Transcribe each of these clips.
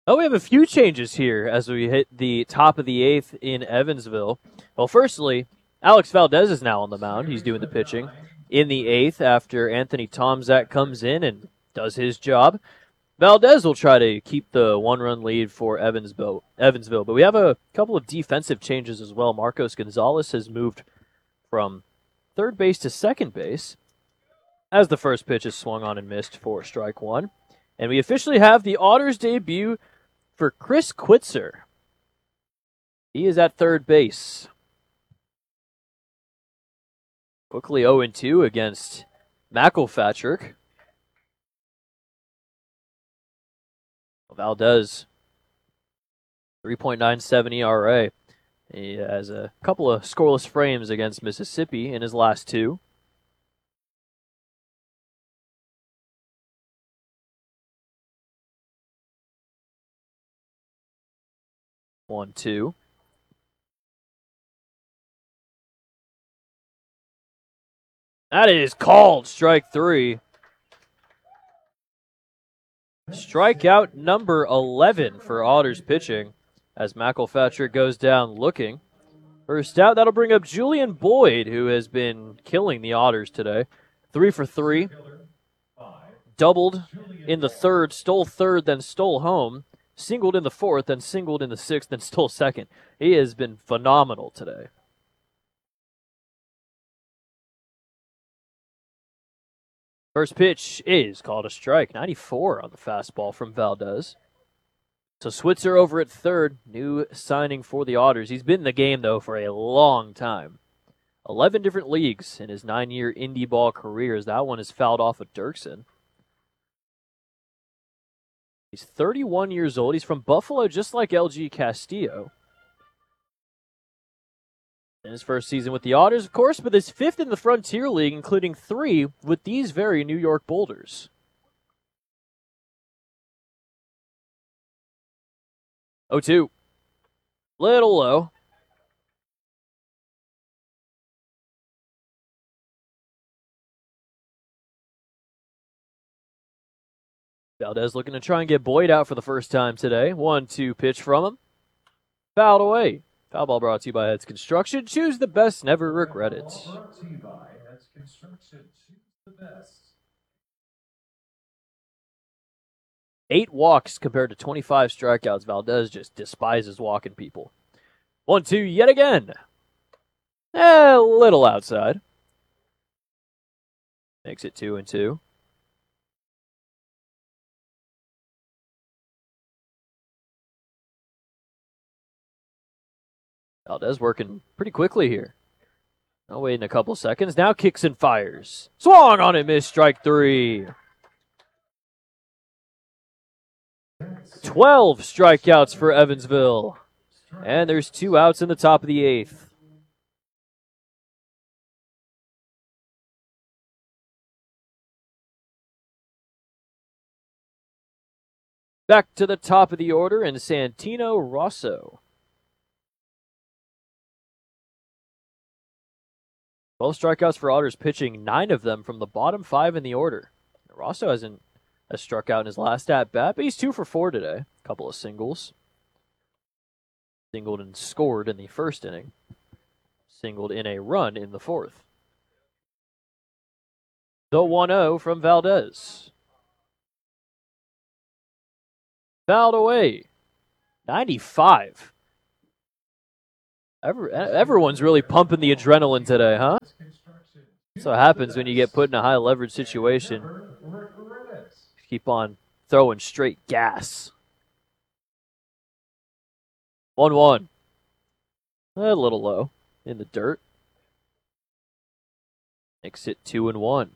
Oh, we have a few changes here as we hit the top of the eighth in Evansville. Well, firstly, Alex Valdez is now on the mound. He's doing the pitching in the eighth after Anthony Tomczak comes in and does his job. Valdez will try to keep the one-run lead for Evansville, but we have a couple of defensive changes as well. Marcos Gonzalez has moved from third base to second base as the first pitch is swung on and missed for strike one. And we officially have the Otters debut for Chris Quitzer. He is at third base. Quickly 0-2 against McElpatrick. Valdez, 3.97 ERA. He has a couple of scoreless frames against Mississippi in his last two. One, two. That is called strike three. Strikeout number 11 for Otters pitching as McElpatrick goes down looking. First out, that'll bring up Julian Boyd, who has been killing the Otters today. 3 for 3. Doubled in the third, stole third, then stole home. Singled in the fourth, then singled in the sixth, then stole second. He has been phenomenal today. First pitch is called a strike. 94 on the fastball from Valdez. So Switzer over at third, new signing for the Otters. He's been in the game, though, for a long time. 11 different leagues in his 9-year indie ball career, as that one is fouled off of Dirksen. He's 31 years old. He's from Buffalo, just like LG Castillo. In his first season with the Otters, of course, but his fifth in the Frontier League, including 3 with these very New York Boulders. 0-2. Little low. Valdez looking to try and get Boyd out for the first time today. 1-2 pitch from him. Fouled away. Foul ball brought to you by Heads Construction. Choose the best, never regret it. Brought to you by Heads Construction. Choose the best. 8 walks compared to 25 strikeouts. Valdez just despises walking people. 1-2 yet again. A little outside. Makes it 2-2. Valdez working pretty quickly here. I'll wait in a couple seconds. Now kicks and fires. Swung on it, missed strike 3. 12 strikeouts for Evansville. And there's 2 outs in the top of the 8th. Back to the top of the order in Santino Rosso. 12 strikeouts for Otters pitching, 9 of them from the bottom 5 in the order. Rosso hasn't struck out in his last at-bat, but he's 2 for 4 today. A couple of singles. Singled and scored in the first inning. Singled in a run in the fourth. The 1-0 from Valdez. Fouled away. 95. Everyone's really pumping the adrenaline today, huh? That's what happens when you get put in a high leverage situation. Keep on throwing straight gas. 1-1. A little low in the dirt. Makes it 2-1.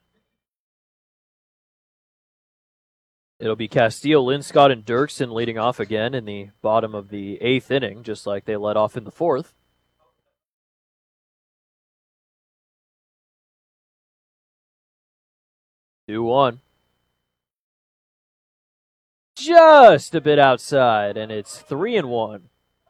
It'll be Castillo, Linscott, and Dirksen leading off again in the bottom of the 8th inning, just like they led off in the 4th. Two one. Just a bit outside, and it's 3-1.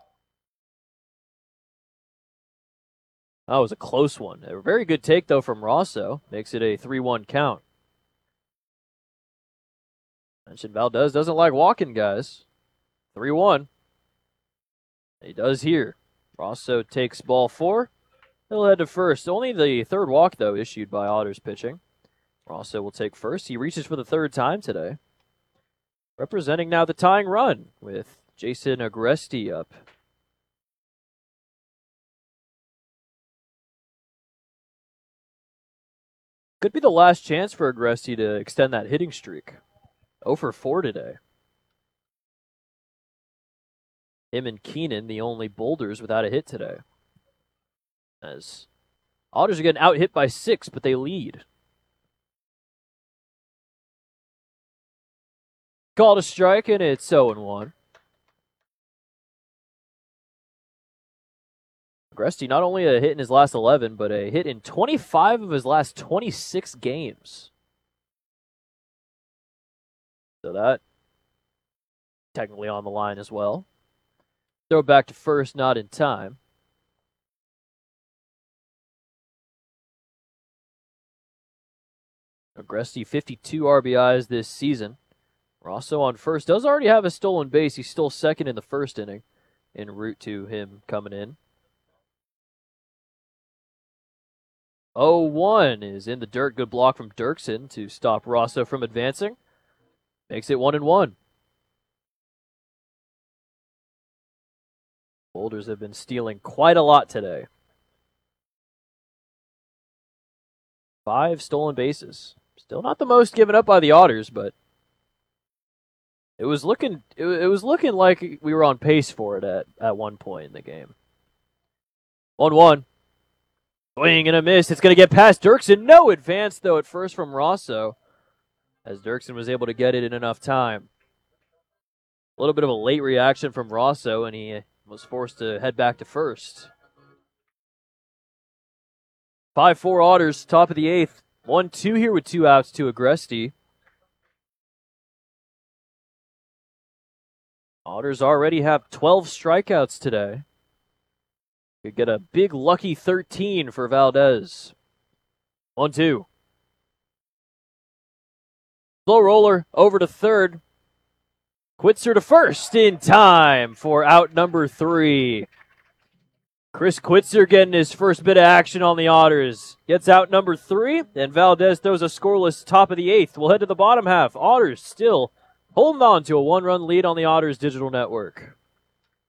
That was a close one. A very good take, though, from Rosso. Makes it a 3-1 count. Mentioned Valdez doesn't like walking guys. 3-1. He does here. Rosso takes ball 4. He'll head to first. Only the third walk, though, issued by Otters pitching. Rosso will take first. He reaches for the third time today. Representing now the tying run with Jason Agresti up. Could be the last chance for Agresti to extend that hitting streak. 0 for 4 today. Him and Keenan, the only boulders without a hit today. As Otters are getting out-hit by 6, but they lead. Called a strike, and it's 0-1. Agresti not only a hit in his last 11, but a hit in 25 of his last 26 games. So that technically on the line as well. Throw back to first, not in time. Agresti 52 RBIs this season. Rosso on first does already have a stolen base. He stole second in the first inning en route to him coming in. 0-1 is in the dirt. Good block from Dirksen to stop Rosso from advancing. Makes it 1-1. Boulders have been stealing quite a lot today. 5 stolen bases. Still not the most given up by the Otters, but it was looking like we were on pace for it at one point in the game. 1-1. Swing and a miss. It's going to get past Dirksen. No advance, though, at first from Rosso, as Dirksen was able to get it in enough time. A little bit of a late reaction from Rosso, and he was forced to head back to first. 5-4 Otters, top of the 8th. 1-2 here with 2 outs to Agresti. Otters already have 12 strikeouts today. Could get a big lucky 13 for Valdez. 1-2. Slow roller over to third. Quitzer to first in time for out number 3. Chris Quitzer getting his first bit of action on the Otters. Gets out number 3, and Valdez throws a scoreless top of the 8th. We'll head to the bottom half. Otters still holding on to a 1-run lead on the Otters Digital Network.